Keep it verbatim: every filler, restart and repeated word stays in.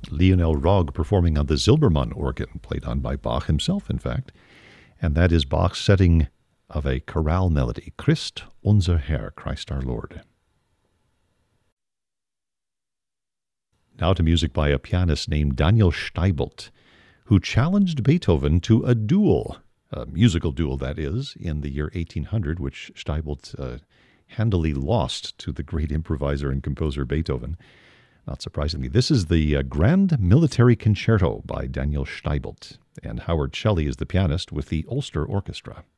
Lionel Rogge performing on the Silbermann organ, played on by Bach himself, in fact. And that is Bach's setting of a chorale melody, Christ unser Herr, Christ our Lord. Now to music by a pianist named Daniel Steibelt, who challenged Beethoven to a duel, a musical duel that is, in the year eighteen hundred, which Steibelt uh, handily lost to the great improviser and composer Beethoven. Not surprisingly, this is the uh, Grand Military Concerto by Daniel Steibelt, and Howard Shelley is the pianist with the Ulster Orchestra.